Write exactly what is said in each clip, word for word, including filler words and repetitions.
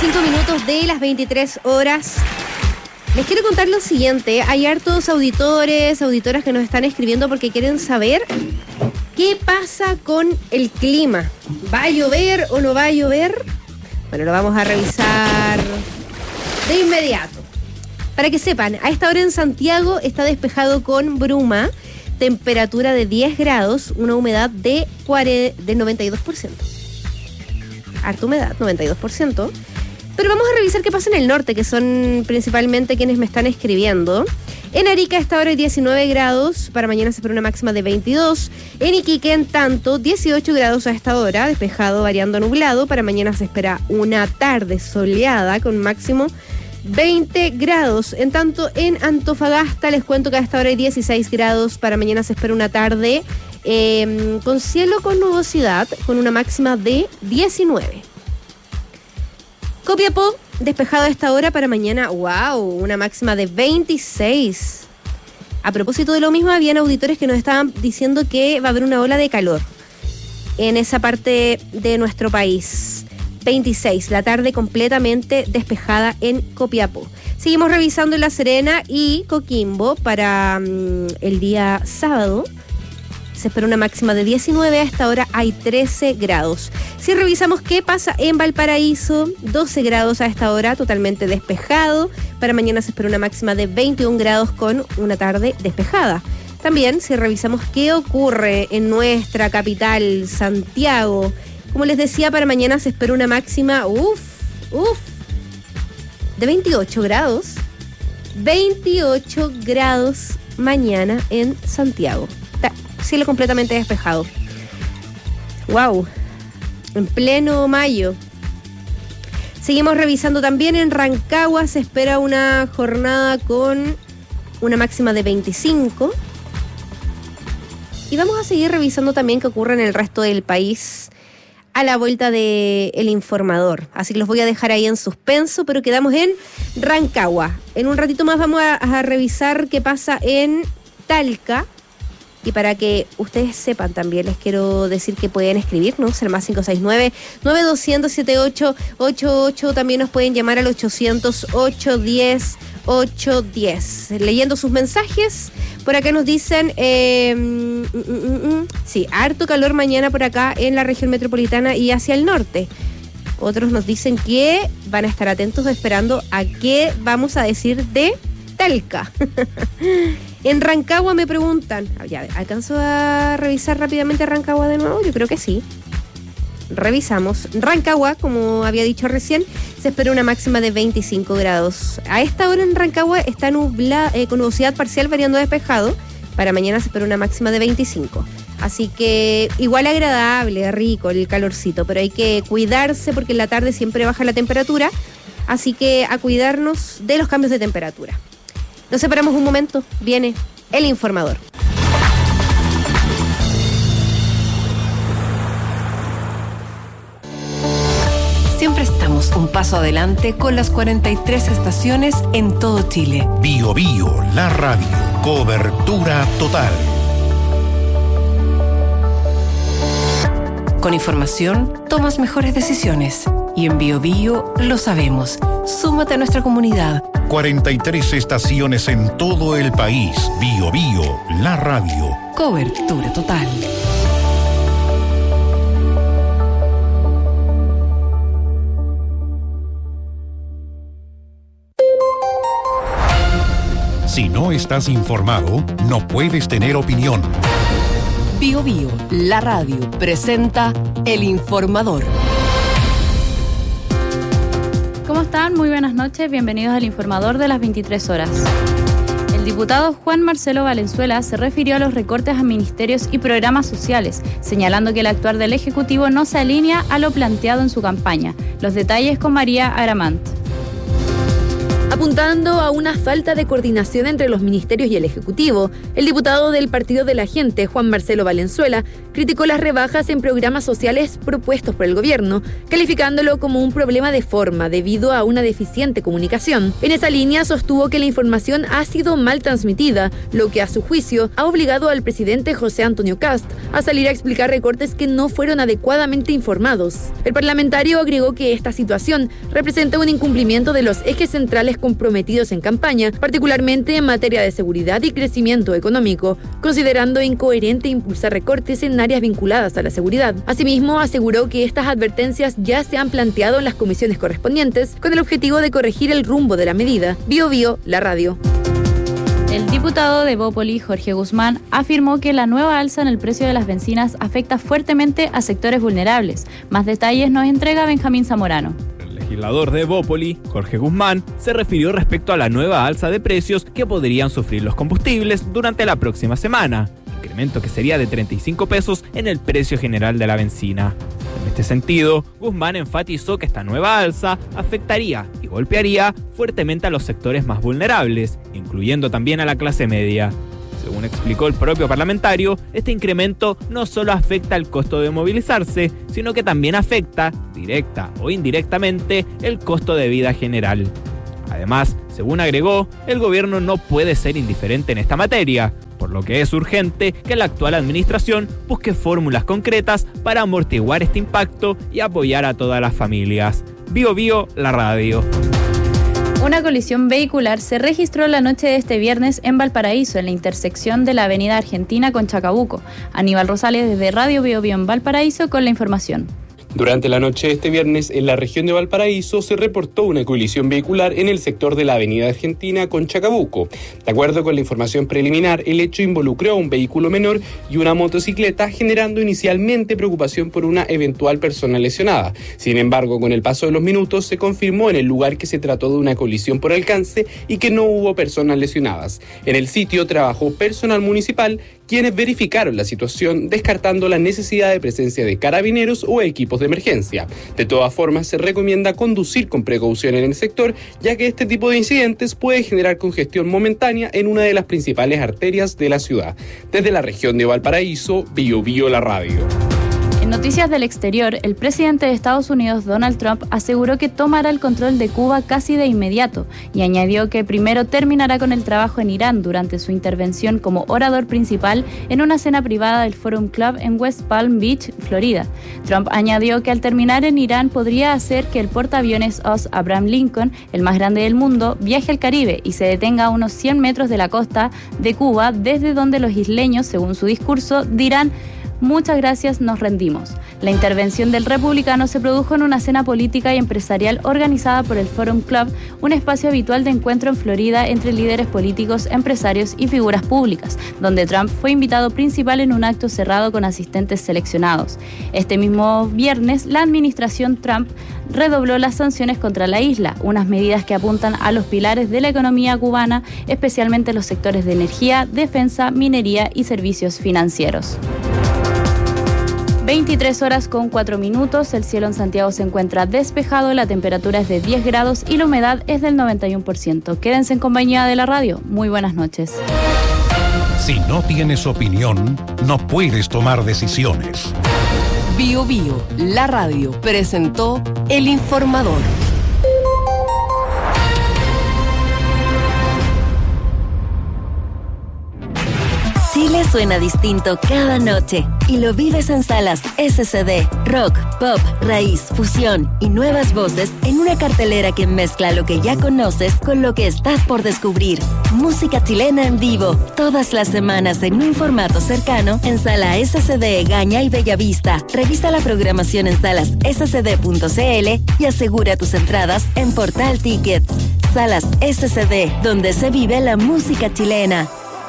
cinco minutos de las veintitrés horas. Les quiero contar lo siguiente. Hay hartos auditores, auditoras que nos están escribiendo porque quieren saber qué pasa con el clima. ¿Va a llover o no va a llover? Bueno, lo vamos a revisar de inmediato. Para que sepan, a esta hora en Santiago está despejado con bruma, temperatura de diez grados, una humedad de, de noventa y dos por ciento. Harta humedad, noventa y dos por ciento. Pero vamos a revisar qué pasa en el norte, que son principalmente quienes me están escribiendo. En Arica a esta hora hay diecinueve grados, para mañana se espera una máxima de veintidós. En Iquique, en tanto, dieciocho grados a esta hora, despejado variando a nublado. Para mañana se espera una tarde soleada con máximo veinte grados. En tanto, en Antofagasta les cuento que a esta hora hay dieciséis grados, para mañana se espera una tarde eh, con cielo con nubosidad, con una máxima de diecinueve. Copiapó, despejado a esta hora, para mañana, wow, una máxima de veintiséis. A propósito de lo mismo, habían auditores que nos estaban diciendo que va a haber una ola de calor en esa parte de nuestro país. veintiséis, la tarde completamente despejada en Copiapó. Seguimos revisando en La Serena y Coquimbo para um, el día sábado. Se espera una máxima de diecinueve, a esta hora hay trece grados. Si revisamos qué pasa en Valparaíso, doce grados a esta hora, totalmente despejado. Para mañana se espera una máxima de veintiún grados con una tarde despejada. También, si revisamos qué ocurre en nuestra capital, Santiago, como les decía, para mañana se espera una máxima, uff, uff, de veintiocho grados. veintiocho grados mañana en Santiago. Cielo completamente despejado. Wow, en pleno mayo. Seguimos revisando también en Rancagua, se espera una jornada con una máxima de veinticinco. Y vamos a seguir revisando también qué ocurre en el resto del país a la vuelta de El Informador. Así que los voy a dejar ahí en suspenso, pero quedamos en Rancagua. En un ratito más vamos a, a revisar qué pasa en Talca. Y para que ustedes sepan también, les quiero decir que pueden escribirnos al más cinco seis nueve, nueve dos cero cero, siete ocho ocho ocho. También nos pueden llamar al ochocientos, ochocientos diez, ochocientos diez. Leyendo sus mensajes, por acá nos dicen, eh, mm, mm, mm, sí, harto calor mañana por acá en la región metropolitana y hacia el norte. Otros nos dicen que van a estar atentos esperando a qué vamos a decir de Talca. En Rancagua me preguntan, ya, ¿alcanzo a revisar rápidamente Rancagua de nuevo? Yo creo que sí. Revisamos. Rancagua, como había dicho recién, se espera una máxima de veinticinco grados. A esta hora en Rancagua está nubla, eh, con nubosidad parcial variando despejado. Para mañana se espera una máxima de veinticinco. Así que igual agradable, rico el calorcito, pero hay que cuidarse porque en la tarde siempre baja la temperatura. Así que a cuidarnos de los cambios de temperatura. Nos separamos un momento, viene El Informador. Siempre estamos un paso adelante con las cuarenta y tres estaciones en todo Chile. Bio Bio, la radio, cobertura total. Con información, tomas mejores decisiones. Y en Bio Bio lo sabemos. Súmate a nuestra comunidad. cuarenta y tres estaciones en todo el país. Bio Bio, la radio. Cobertura total. Si no estás informado, no puedes tener opinión. Bio Bio, la radio, presenta El Informador. ¿Cómo están? Muy buenas noches, bienvenidos al Informador de las veintitrés horas. El diputado Juan Marcelo Valenzuela se refirió a los recortes a ministerios y programas sociales, señalando que el actuar del Ejecutivo no se alinea a lo planteado en su campaña. Los detalles con María Aramant. Apuntando a una falta de coordinación entre los ministerios y el Ejecutivo, el diputado del Partido de la Gente, Juan Marcelo Valenzuela, criticó las rebajas en programas sociales propuestos por el gobierno, calificándolo como un problema de forma debido a una deficiente comunicación. En esa línea sostuvo que la información ha sido mal transmitida, lo que a su juicio ha obligado al presidente José Antonio Kast a salir a explicar recortes que no fueron adecuadamente informados. El parlamentario agregó que esta situación representa un incumplimiento de los ejes centrales comprometidos en campaña, particularmente en materia de seguridad y crecimiento económico, considerando incoherente impulsar recortes en áreas vinculadas a la seguridad. Asimismo, aseguró que estas advertencias ya se han planteado en las comisiones correspondientes con el objetivo de corregir el rumbo de la medida. Bio Bio, la radio. El diputado de Bópoli, Jorge Guzmán, afirmó que la nueva alza en el precio de las bencinas afecta fuertemente a sectores vulnerables. Más detalles nos entrega Benjamín Zamorano. El legislador de Bópoli, Jorge Guzmán, se refirió respecto a la nueva alza de precios que podrían sufrir los combustibles durante la próxima semana, incremento que sería de treinta y cinco pesos en el precio general de la bencina. En este sentido, Guzmán enfatizó que esta nueva alza afectaría y golpearía fuertemente a los sectores más vulnerables, incluyendo también a la clase media. Según explicó el propio parlamentario, este incremento no solo afecta el costo de movilizarse, sino que también afecta, directa o indirectamente, el costo de vida general. Además, según agregó, el gobierno no puede ser indiferente en esta materia, por lo que es urgente que la actual administración busque fórmulas concretas para amortiguar este impacto y apoyar a todas las familias. Bio Bio, la radio. Una colisión vehicular se registró la noche de este viernes en Valparaíso, en la intersección de la avenida Argentina con Chacabuco. Aníbal Rosales desde Radio Bio Bio en Valparaíso con la información. Durante la noche de este viernes, en la región de Valparaíso, se reportó una colisión vehicular en el sector de la avenida Argentina con Chacabuco. De acuerdo con la información preliminar, el hecho involucró a un vehículo menor y una motocicleta, generando inicialmente preocupación por una eventual persona lesionada. Sin embargo, con el paso de los minutos, se confirmó en el lugar que se trató de una colisión por alcance y que no hubo personas lesionadas. En el sitio trabajó personal municipal, quienes verificaron la situación, descartando la necesidad de presencia de carabineros o equipos de emergencia. De todas formas, se recomienda conducir con precaución en el sector, ya que este tipo de incidentes puede generar congestión momentánea en una de las principales arterias de la ciudad. Desde la región de Valparaíso, Bio Bio, la radio. En noticias del exterior, el presidente de Estados Unidos, Donald Trump, aseguró que tomará el control de Cuba casi de inmediato y añadió que primero terminará con el trabajo en Irán durante su intervención como orador principal en una cena privada del Forum Club en West Palm Beach, Florida. Trump añadió que al terminar en Irán podría hacer que el portaaviones U S Abraham Lincoln, el más grande del mundo, viaje al Caribe y se detenga a unos cien metros de la costa de Cuba, desde donde los isleños, según su discurso, dirán: muchas gracias, nos rendimos. La intervención del republicano se produjo en una cena política y empresarial organizada por el Forum Club, un espacio habitual de encuentro en Florida entre líderes políticos, empresarios y figuras públicas, donde Trump fue invitado principal en un acto cerrado con asistentes seleccionados. Este mismo viernes, la administración Trump redobló las sanciones contra la isla, unas medidas que apuntan a los pilares de la economía cubana, especialmente los sectores de energía, defensa, minería y servicios financieros. veintitrés horas con cuatro minutos, el cielo en Santiago se encuentra despejado, la temperatura es de diez grados y la humedad es del noventa y uno por ciento. Quédense en compañía de la radio. Muy buenas noches. Si no tienes opinión, no puedes tomar decisiones. Bio Bio, la radio, presentó El Informador. Chile suena distinto cada noche y lo vives en salas ese ce de, rock, pop, raíz, fusión y nuevas voces en una cartelera que mezcla lo que ya conoces con lo que estás por descubrir. Música chilena en vivo, todas las semanas en un formato cercano en Sala ese ce de, Gaña y Bellavista. Revisa la programación en salas ese ce de punto ce ele y asegura tus entradas en Portal Tickets. Salas ese ce de, donde se vive la música chilena.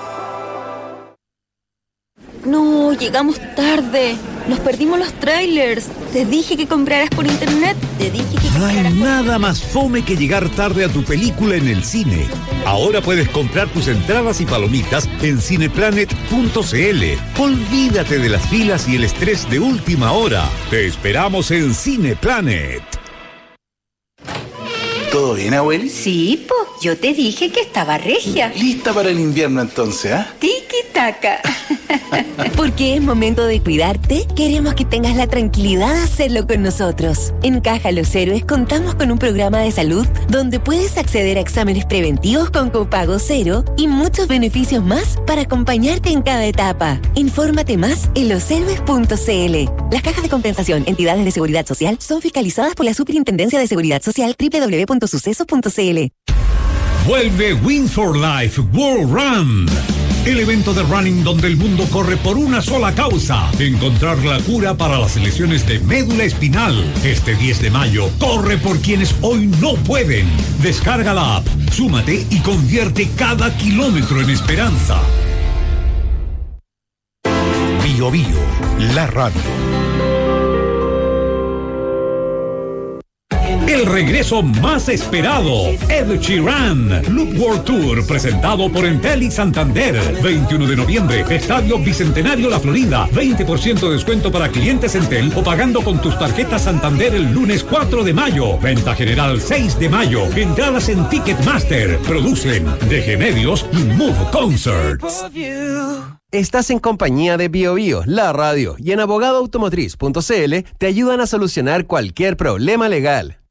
No, llegamos tarde. Nos perdimos los trailers. Te dije que compraras por internet. Te dije que No hay nada más fome que llegar tarde a tu película en el cine. Ahora puedes comprar tus entradas y palomitas en cineplanet punto ce ele. Olvídate de las filas y el estrés de última hora. Te esperamos en Cineplanet. ¿Todo bien, abueli? Sí, po. Yo te dije que estaba regia. Lista para el invierno entonces, ¿ah? ¿eh? Tiki-taka. Porque es momento de cuidarte, queremos que tengas la tranquilidad de hacerlo con nosotros. En Caja Los Héroes contamos con un programa de salud donde puedes acceder a exámenes preventivos con copago cero y muchos beneficios más para acompañarte en cada etapa. Infórmate más en los héroes punto c l. Las cajas de compensación, entidades de seguridad social, son fiscalizadas por la Superintendencia de Seguridad Social doble u doble u doble u punto sucesos punto c l. Vuelve Win for Life World Run. El evento de running donde el mundo corre por una sola causa: encontrar la cura para las lesiones de médula espinal. Este diez de mayo, corre por quienes hoy no pueden. Descarga la app, súmate y convierte cada kilómetro en esperanza. Bio Bio, la radio. El regreso más esperado, Ed Sheeran, Loop World Tour, presentado por Entel y Santander. veintiuno de noviembre, Estadio Bicentenario La Florida. veinte por ciento de descuento para clientes Entel o pagando con tus tarjetas Santander el lunes cuatro de mayo. Venta general seis de mayo. Entradas en Ticketmaster. Producen D G Medios y Move Concerts. Estás en compañía de Bio Bio, la radio, y en abogado automotriz punto c l te ayudan a solucionar cualquier problema legal.